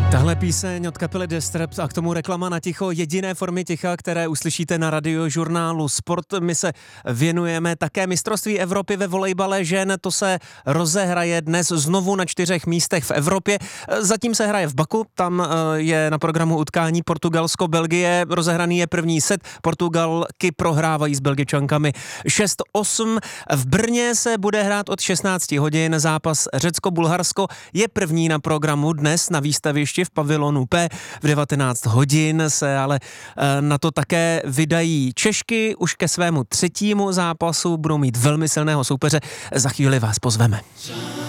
Tahle píseň od kapely Disturbed a k tomu reklama na ticho, jediné formy ticha, které uslyšíte na radiožurnálu Sport. My se věnujeme také mistrovství Evropy ve volejbale žen, to se rozehraje dnes znovu na 4 místech v Evropě. Zatím se hraje v Baku, tam je na programu utkání Portugalsko-Belgie, rozehraný je první set, Portugalky prohrávají s Belgičankami 6-8. V Brně se bude hrát od 16 hodin, zápas Řecko-Bulharsko je první na programu dnes na výstavišti v pavilonu P. V 19 hodin se ale na to také vydají Češky. Už ke svému 3. zápasu budou mít velmi silného soupeře. Za chvíli vás pozveme.